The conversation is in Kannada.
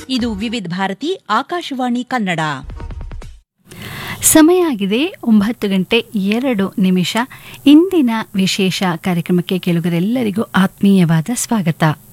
ಇದು ವಿವಿಧ ಭಾರತಿ ಆಕಾಶವಾಣಿ ಕನ್ನಡ. ಸಮಯ ಆಗಿದೆ 9:02. ಇಂದಿನ ವಿಶೇಷ ಕಾರ್ಯಕ್ರಮಕ್ಕೆ ಕೇಳುಗರೆಲ್ಲರಿಗೂ ಆತ್ಮೀಯವಾದ ಸ್ವಾಗತ.